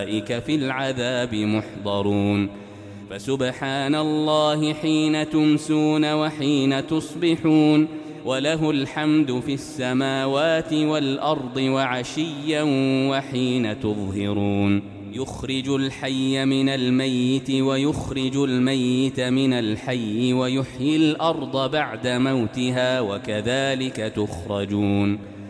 أولئك في العذاب محضرون فسبحان الله حين تمسون وحين تصبحون وله الحمد في السماوات والأرض وعشيا وحين تظهرون يخرج الحي من الميت ويخرج الميت من الحي ويحيي الأرض بعد موتها وكذلك تخرجون